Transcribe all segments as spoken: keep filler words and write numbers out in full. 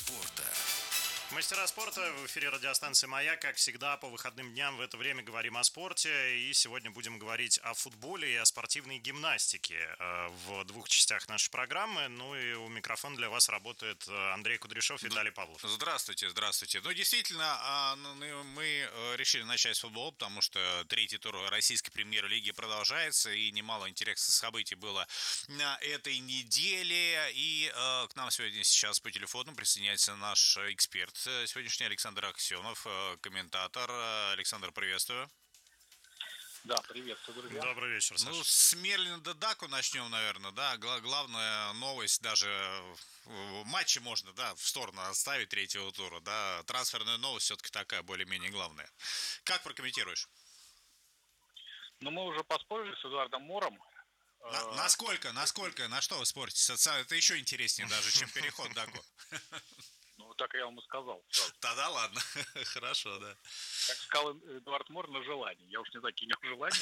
спорта. Мастера спорта в эфире радиостанции «Маяк». Как всегда, по выходным дням в это время говорим о спорте. И сегодня будем говорить о футболе и о спортивной гимнастике в двух частях нашей программы. Ну и у микрофона для вас работает Андрей Кудряшов и Виталий Павлов. Здравствуйте, здравствуйте. Ну, действительно, мы решили начать с футбола, потому что третий тур российской премьер-лиги продолжается, и немало интересных событий было на этой неделе. И к нам сегодня сейчас по телефону присоединяется наш эксперт сегодняшний Александр Аксенов, комментатор. Александр, приветствую. Да, приветствую, друзья. Добрый вечер, Саша. Ну, с Мерлина до Даку начнем, наверное, да. Главная новость, даже в матче можно, да, в сторону отставить третьего тура, да. Трансферная новость все-таки такая, более-менее главная. Как прокомментируешь? Ну, мы уже поспорили с Эдуардом Мором. На, насколько, насколько, на что вы спорите? Это еще интереснее даже, чем переход Даку. Ну, так я вам и сказал. Сразу. Тогда ладно, хорошо, да. Как сказал Эдуард Мор, на желание. Я уж не знаю, какие у него желания.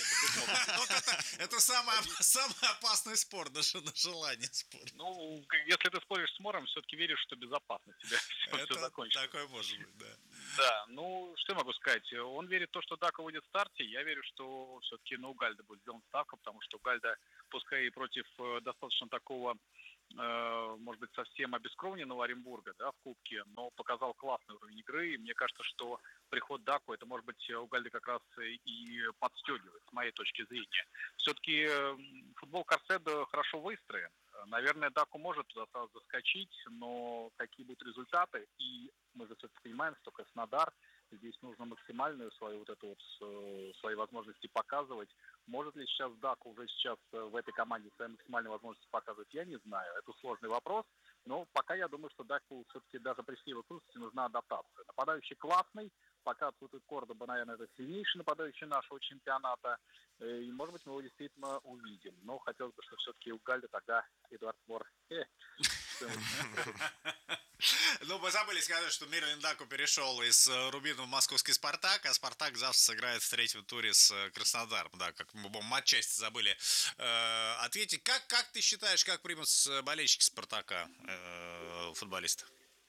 Это самый опасный спор, даже на желание спорить. Ну, если ты споришь с Мором, все-таки веришь, что безопасно тебе все закончится. Такое может быть, да. Да, ну, что я могу сказать? Он верит в то, что Дака выйдет в старте. Я верю, что все-таки на Угальда будет сделана ставка, потому что Угальда, пускай и против достаточно такого, может быть, совсем обескровленного Оренбурга, да, в Кубке, но показал классный уровень игры. И мне кажется, что приход Даку, это, может быть, Угальда как раз и подстегивает, с моей точки зрения. Все-таки футбол Карседо хорошо выстроен. Наверное, Даку может туда заскочить, но какие будут результаты? И мы же все-таки понимаем, что Краснодар, здесь нужно максимальную свою вот эту вот, свои возможности показывать. Может ли сейчас Даку уже сейчас в этой команде свои максимальные возможности показывать, я не знаю. Это сложный вопрос. Но пока я думаю, что Даку все-таки даже при всей его крутости нужна адаптация. Нападающий классный. Пока отсутствует Кордоба, наверное, это сильнейший нападающий нашего чемпионата. И, может быть, мы его действительно увидим. Но хотелось бы, что все-таки у Гальда тогда Эдуард Мор... Ну, мы забыли сказать, что Мерлин Даку перешел из Рубина в московский Спартак, а Спартак завтра сыграет в третьем туре с Краснодаром. Да, как мы матчасти забыли э, ответить. Как, как ты считаешь, как примут болельщики Спартака э, футболиста?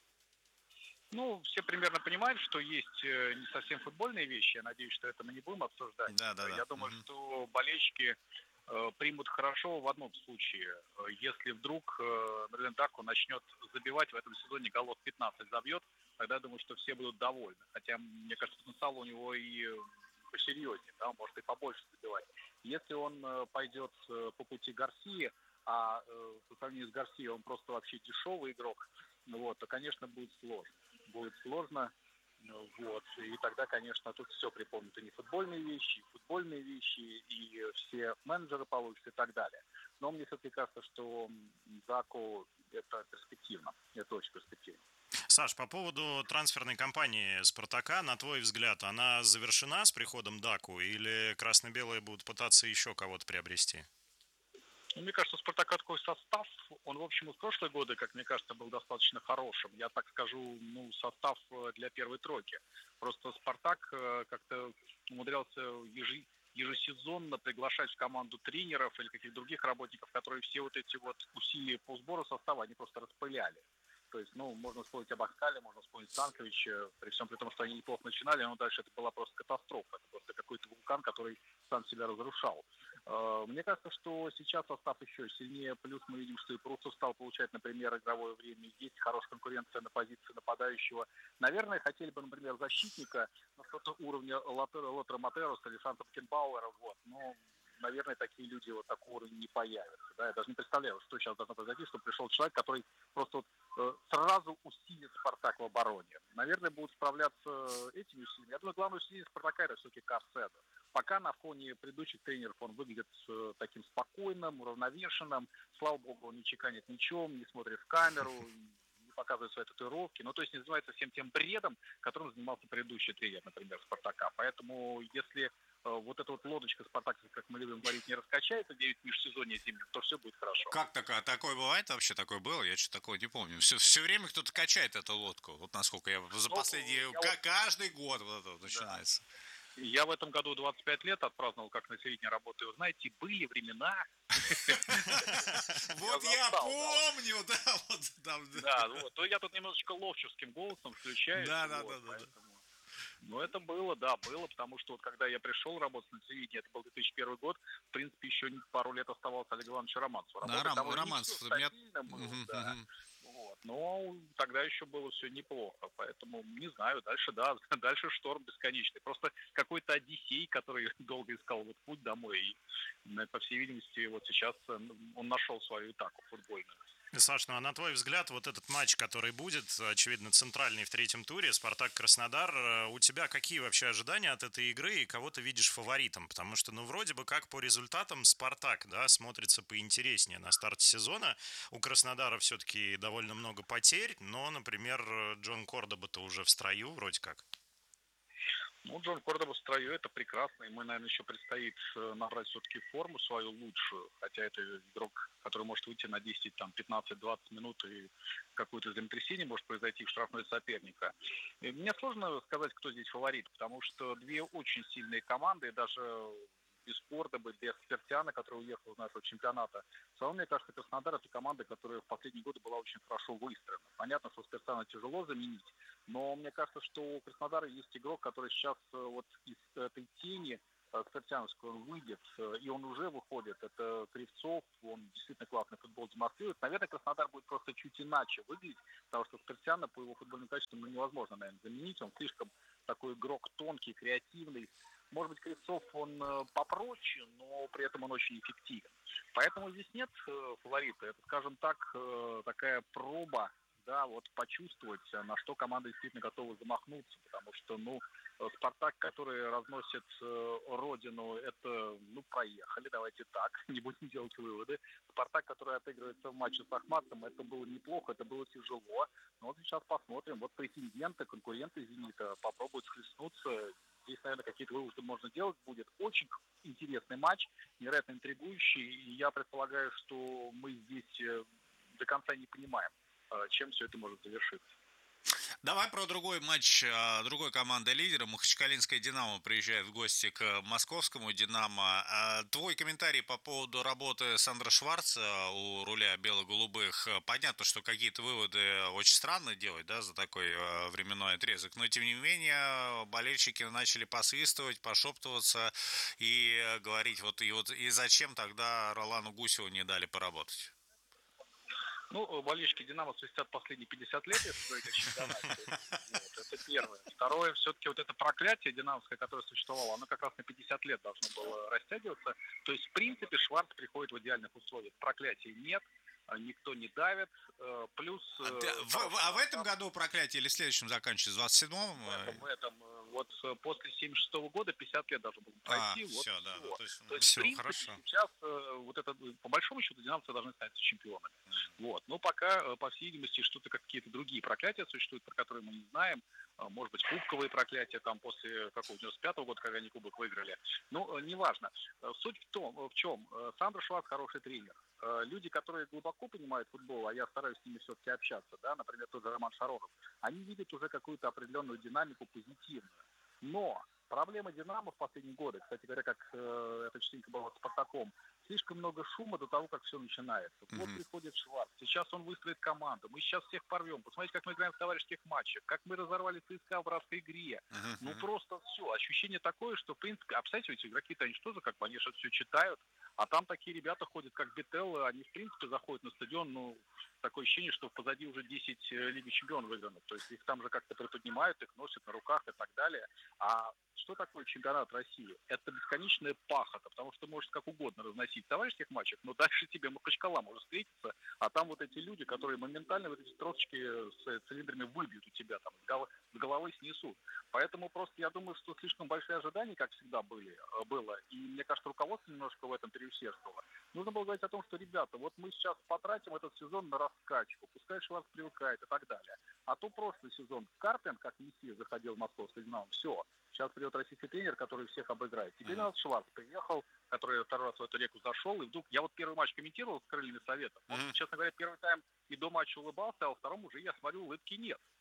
Ну, все примерно понимают, что есть не совсем футбольные вещи. Я надеюсь, что это мы не будем обсуждать. Да, да, да. Я думаю, mm-hmm. что болельщики э, примут хорошо в одном случае. Если вдруг э, Мерлин Даку начнет забивать в этом сезоне голов пятнадцать забьет, тогда я думаю, что все будут довольны. Хотя, мне кажется, потенциал у него и посерьезнее, да, может и побольше забивать. Если он э, пойдет э, по пути Гарсии, а э, по сравнению с Гарсией он просто вообще дешевый игрок, вот, то, конечно, будет сложно. Будет сложно, вот, и тогда, конечно, тут все припомнят, и не футбольные вещи, и футбольные вещи, и все менеджеры получат и так далее. Но мне все-таки кажется, что Даку это перспективно, это очень перспективно. Саш, по поводу трансферной кампании «Спартака», на твой взгляд, она завершена с приходом Даку или красно-белые будут пытаться еще кого-то приобрести? Мне кажется, у «Спартака» такой состав, он, в общем, в прошлые годы, как мне кажется, был достаточно хорошим. Я так скажу, ну, состав для первой тройки. Просто «Спартак» как-то умудрялся ежи, ежесезонно приглашать в команду тренеров или каких-то других работников, которые все вот эти вот усилия по сбору состава, они просто распыляли. То есть, ну, можно вспомнить об Ахкале, можно вспомнить Станковича, при всем при том, что они неплохо начинали, но дальше это была просто катастрофа. Это просто какой-то вулкан, который сам себя разрушал. Мне кажется, что сейчас состав еще сильнее, плюс мы видим, что и Пруцев стал получать, например, игровое время, есть хорошая конкуренция на позиции нападающего. Наверное, хотели бы, например, защитника на что-то уровня Лотера Матеруса или Шанса Бекенбауэра, вот, но, наверное, такие люди вот такого уровня не появятся. Да? Я даже не представляю, что сейчас должно произойти, чтобы пришел человек, который просто вот, э, сразу усилит «Спартак» в обороне. Наверное, будут справляться этими усилиями. Я думаю, главное усилие «Спартака» — это все-таки Карседо. Пока на фоне предыдущих тренеров он выглядит э, таким спокойным, уравновешенным. Слава богу, он не чеканит ничем, не смотрит в камеру, не показывает свои татуировки. Ну, то есть не занимается всем тем бредом, которым занимался предыдущий тренер, например, «Спартака». Поэтому если э, вот эта вот лодочка «Спартака», как мы любим говорить, не раскачается девять межсезонья зимним, то все будет хорошо. Как такое? Такое бывает вообще? Такое было? Я что-то такое не помню. Все, все время кто-то качает эту лодку. Вот насколько я за ну, последние... Я каждый вот... год вот это вот начинается. Да. Я в этом году двадцать пять лет отпраздновал, как на телевидении работаю. Знаете, были времена... Вот я помню, да, вот там. Да, вот, то я тут немножечко ловчевским голосом включаюсь. Да, да, да, да. Ну, это было, да, было, потому что вот когда я пришел работать на телевидении, это был две тысячи первый год, в принципе, еще пару лет оставался Олег Иванович Романцев. Да, Ром, Романцев. Меня... Было, угу, да. Угу. Вот. Но тогда еще было все неплохо, поэтому, не знаю, дальше, да, дальше шторм бесконечный. Просто какой-то Одиссей, который долго искал вот путь домой, и, по всей видимости, вот сейчас он нашел свою атаку футбольную. Саш, ну а на твой взгляд, вот этот матч, который будет, очевидно, центральный в третьем туре, Спартак-Краснодар, у тебя какие вообще ожидания от этой игры и кого ты видишь фаворитом? Потому что, ну, вроде бы как по результатам Спартак, да, смотрится поинтереснее на старте сезона. У Краснодара все-таки довольно много потерь, но, например, Джон Кордоба-то уже в строю вроде как. Ну, Джон Кордоба в строю, это прекрасно, и мы, наверное, еще предстоит набрать все-таки форму свою лучшую, хотя это игрок, который может выйти на десять, там, пятнадцать-двадцать минут, и какое-то землетрясение может произойти в штрафной соперника. И мне сложно сказать, кто здесь фаворит, потому что две очень сильные команды, даже без Кордобы, без Спиртяна, который уехал из нашего чемпионата. В целом, мне кажется, Краснодар — это команда, которая в последние годы была очень хорошо выстроена. Понятно, что Спиртяна тяжело заменить, но мне кажется, что у Краснодара есть игрок, который сейчас вот из этой тени спиртяновской он выйдет, и он уже выходит. Это Кривцов, он действительно классный футбол демонстрирует. Наверное, Краснодар будет просто чуть иначе выглядеть, потому что Спиртяна по его футбольным качествам ну, невозможно, наверное, заменить. Он слишком такой игрок тонкий, креативный. Может быть, Кривцов, он попроще, но при этом он очень эффективен. Поэтому здесь нет фаворита. Это, скажем так, такая проба, да, вот почувствовать, на что команда действительно готова замахнуться. Потому что, ну, Спартак, который разносит родину, это, ну, проехали, давайте так, не будем делать выводы. Спартак, который отыгрывается в матче с Ахматом, это было неплохо, это было тяжело. Но вот сейчас посмотрим. Вот претенденты, конкуренты «Зенита» попробуют схлестнуться. Здесь, наверное, какие-то выводы можно делать будет. Очень интересный матч, невероятно интригующий. И я предполагаю, что мы здесь до конца не понимаем, чем все это может завершиться. Давай про другой матч другой команды лидера. Махачкалинская «Динамо» приезжает в гости к московскому «Динамо». Твой комментарий по поводу работы Сандра Шварца у руля бело-голубых. Понятно, что какие-то выводы очень странно делать, да, за такой временной отрезок, но тем не менее болельщики начали посвистывать, пошептываться и говорить, вот и, вот, и зачем тогда Ролану Гусеву не дали поработать? Ну, болельщики «Динамо» свистят последние пятьдесят лет, если говорить о чемпионате. Вот, это первое. Второе, все-таки вот это проклятие динамовское, которое существовало, оно как раз на пятьдесят лет должно было растягиваться. То есть, в принципе, Шварц приходит в идеальных условиях. Проклятий нет, никто не давит. Плюс... А, ты, в, а в этом году проклятие или в следующем заканчивается? В двадцать седьмом? В этом, в этом. Вот после семьдесят шестого года пятьдесят лет должно было пройти. А, вот все, да, все. да, то есть, то есть все, в принципе, хорошо. сейчас вот это, по большому счету, динамовцы должны стать чемпионами. Mm-hmm. Вот. Но пока, по всей видимости, что-то какие-то другие проклятия существуют, про которые мы не знаем. Может быть, кубковые проклятия там после какого-то девяносто пятого года, когда они кубок выиграли. Ну, неважно. Суть в том, в чем. Сандро Шварц хороший тренер. Люди, которые глубоко понимают футбол, а я стараюсь с ними все-таки общаться, да, например, тот же Роман Шаронов, они видят уже какую-то определенную динамику позитивную. Но проблема «Динамо» в последние годы, кстати говоря, как э, эта частенько была с «Спартаком», слишком много шума до того, как все начинается. Mm-hmm. Вот приходит Шварц, сейчас он выстроит команду, мы сейчас всех порвем. Посмотрите, как мы играем в товарищеских матчах, как мы разорвали ЦСКА в братской игре. Mm-hmm. Ну просто все, ощущение такое, что в принципе, а представляете, эти игроки-то они что же, как бы они же все читают, а там такие ребята ходят, как Бетелло, они в принципе заходят на стадион, ну, такое ощущение, что позади уже десять Лиги Чемпионов выиграно. То есть их там же как-то приподнимают, их носят на руках и так далее. А что такое чемпионат России? Это бесконечная пахота, потому что ты можешь как угодно разносить в товарищеских матчах, но дальше тебе Махачкала может встретиться, а там вот эти люди, которые моментально вот эти тросочки с цилиндрами выбьют у тебя, там, с головы снесут. Поэтому просто я думаю, что слишком большие ожидания, как всегда, были, было. И мне кажется, руководство немножко в этом переусердствовало. Нужно было говорить о том, что, ребята, вот мы сейчас потратим этот сезон на раскачку, пускай Шварц привыкает и так далее. А то прошлый сезон Карпин, как Мессия, заходил в московский «Динамо», все. Сейчас придет российский тренер, который всех обыграет. Теперь у нас Шварц приехал, который второй раз в эту реку зашел, и вдруг... Я вот первый матч комментировал с Крыльями Советов. Он, mm-hmm. честно говоря, первый тайм и до матча улыбался, а во втором уже, я смотрю, улыбки нет.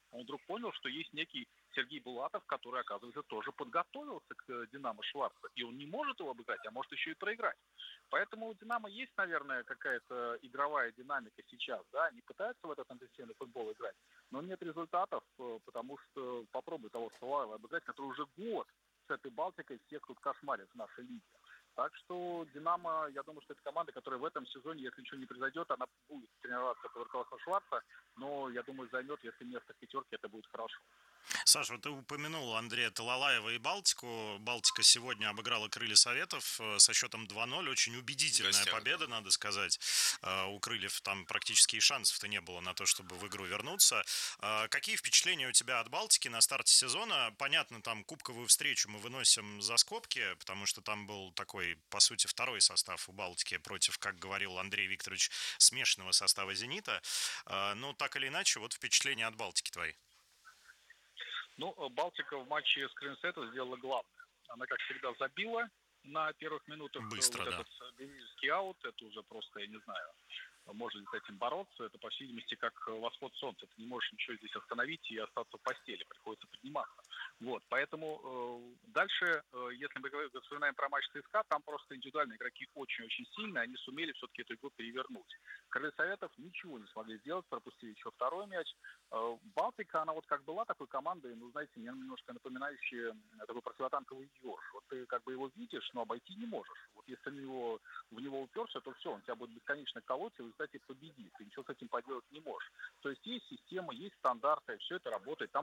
Он вдруг понял, что есть некий Сергей Булатов, который, оказывается, тоже подготовился к «Динамо» Шварца. И он не может его обыграть, а может еще и проиграть. Поэтому у «Динамо» есть, наверное, какая-то игровая динамика сейчас. Да? Они пытаются в этот интенсивный футбол играть, но нет результатов, потому что попробуй того Салаева обыграть, который уже год с этой Балтикой всех тут кошмарит в нашей лиге. Так что «Динамо», я думаю, что это команда, которая в этом сезоне, если ничего не произойдет, она будет тренироваться под руководством Шварца, но, я думаю, займет, если место в пятерке, это будет хорошо. Саша, вот ты упомянул Андрея Талалаева и Балтику. Балтика сегодня обыграла «Крылья Советов» со счетом два ноль. Очень убедительная Гостях, победа, да. Надо сказать. У «Крыльев» там практически и шансов-то не было на то, чтобы в игру вернуться. Какие впечатления у тебя от Балтики на старте сезона? Понятно, там кубковую встречу мы выносим за скобки, потому что там был такой, по сути, второй состав у Балтики против, как говорил Андрей Викторович, смешанного состава «Зенита». Но так или иначе, вот впечатления от Балтики твои. Ну, Балтика в матче с «Крыльями Советов» сделала главное. Она, как всегда, забила на первых минутах. Быстро, вот да. этот денисовский аут. Это уже просто, я не знаю, можно ли с этим бороться. Это, по всей видимости, как восход солнца. Ты не можешь ничего здесь остановить и остаться в постели. Приходится подниматься. Вот, поэтому э, дальше, э, если мы говорим, вспоминаем про матч ЦСКА, там просто индивидуальные игроки очень-очень сильные, они сумели все-таки эту игру перевернуть. «Крылья Советов» ничего не смогли сделать, пропустили еще второй мяч. Э, Балтика, она вот как была такой командой, ну, знаете, мне немножко напоминающая такой противотанковый ёж. Вот ты как бы его видишь, но обойти не можешь. Вот если в него, в него уперся, то все, он тебя будет бесконечно колоть, и в результате победит. Ты ничего с этим поделать не можешь. То есть есть система, есть стандарты, все это работает. Там